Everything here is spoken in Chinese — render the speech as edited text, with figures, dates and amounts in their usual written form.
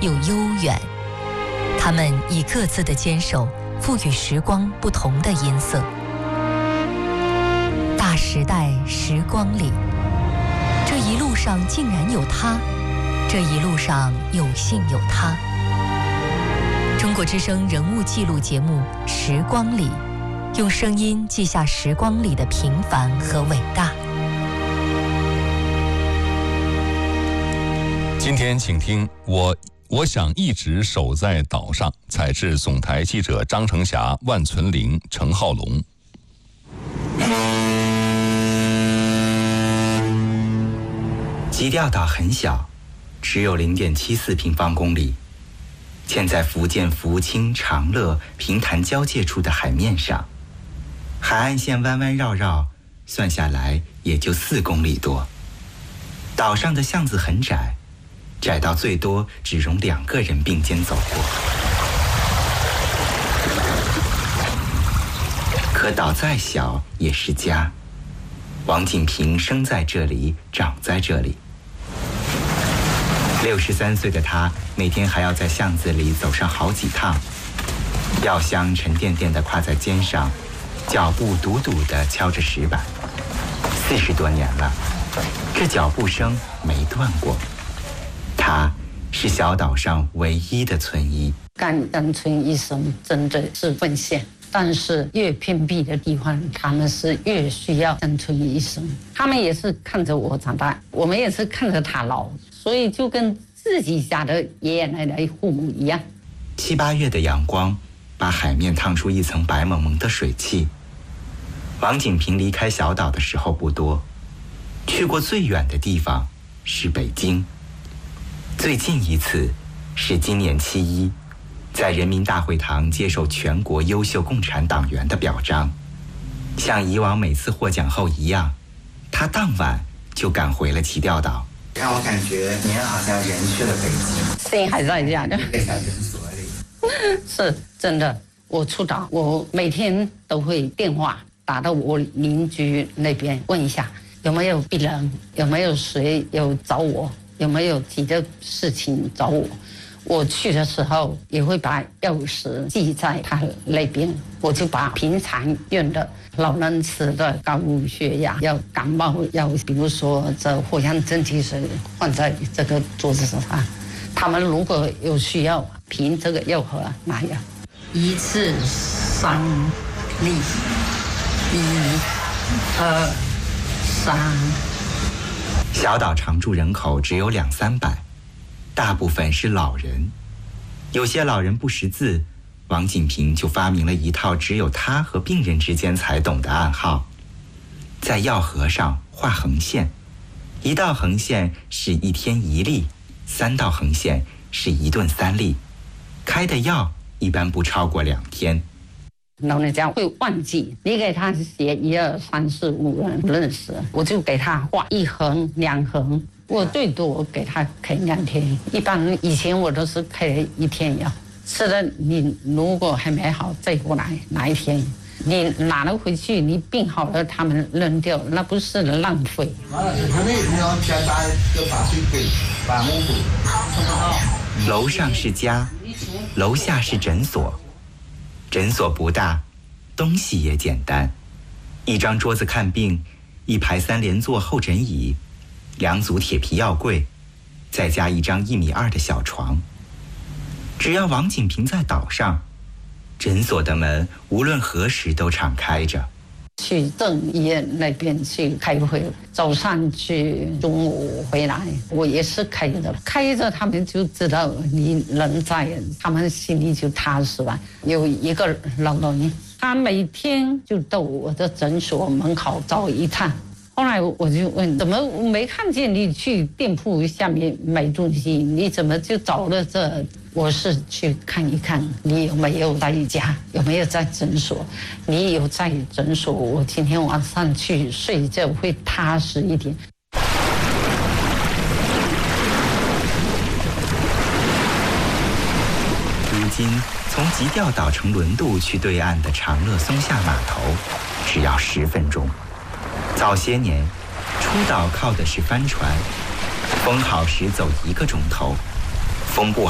又悠远。他们以各自的坚守，赋予时光不同的音色。大时代时光里，这一路上竟然有他，这一路上有幸有他。中国之声人物记录节目《时光里》，用声音记下时光里的平凡和伟大。 今天请听我想一直守在岛上，采自总台记者张成霞、万存玲、程浩龙。 基调岛很小，只有0.74平方公里，建在福建福清、长乐、平潭交界处的海面上，海岸线弯弯绕绕，算下来也就4公里多。岛上的巷子很窄，窄到最多只容2个人并肩走过。可岛再小也是家。王锦平生在这里，长在这里。63岁的他，每天还要在巷子里走上好几趟，药箱沉甸甸地挎在肩上，脚步笃笃地敲着石板。40多年了，这脚步声没断过。他是小岛上唯一的村医。 感恩村医生真的是奉献，但是越偏僻的地方，他们是越需要乡村医生。他们也是看着我长大，我们也是看着他老，所以就跟自己家的爷爷奶奶、父母一样。 7、8月的阳光把海面烫出一层白蒙蒙的水汽。王锦平离开小岛的时候不多，去过最远的地方是北京。最近一次是今年7·1，在人民大会堂接受全国优秀共产党员的表彰。像以往每次获奖后一样，他当晚就赶回了基调岛。让我感觉您好像人去了北京， 心还在家的。 在小诊所里。 是真的，我出岛，我每天都会电话打到我邻居那边问一下有没有病人，有没有谁有找我，有没有急的事情找我。我去的时候也会把钥匙寄在他那边，我就把平常用的老人吃的高血压药、感冒药，比如说这藿香正气水放在这个桌子上，他们如果有需要凭这个药盒拿药。1次3粒，1、2、3。 小岛常住人口只有200-300，大部分是老人。有些老人不识字，王锦平就发明了一套只有他和病人之间才懂的暗号，在药盒上画横线，1道横线是1天1粒，3道横线是1顿3粒，开的药一般不超过2天。 老人家会忘记，你给他写1、2、3、4、5人不认识，我就给他画1横2横，我最多给他开2天，一般以前我都是开1天药。吃了你如果还没好再过来拿1天，你拿了回去，你病好了他们扔掉，那不是浪费。 楼上是家，楼下是诊所。诊所不大，东西也简单，1张桌子看病，1排3连座候诊椅，2组铁皮药柜，再加1张1.2米的小床。只要王锦平在岛上，诊所的门无论何时都敞开着。 去镇医院那边去开会，早上去，中午回来，我也是开着他们就知道你人在，他们心里就踏实了。有一个老人，他每天就到我的诊所门口走一趟。后来我就问，怎么我没看见你去店铺下面买东西，你怎么就走了这？我是去看一看你有没有在家，有没有在诊所。你有在诊所，我今天晚上去睡觉会踏实一点。 如今从基调岛乘轮渡去对岸的长乐松下码头，只要10分钟。早些年，出岛靠的是帆船，风好时走1个钟头，风不好